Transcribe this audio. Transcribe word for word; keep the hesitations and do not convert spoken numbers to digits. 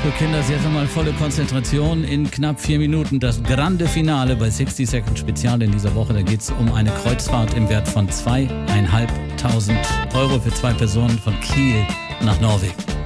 So Kinder, jetzt einmal volle Konzentration. In knapp vier Minuten das grande Finale bei sechzig Second Spezial in dieser Woche. Da geht es um eine Kreuzfahrt im Wert von zweieinhalbtausend Euro für zwei Personen von Kiel nach Norwegen.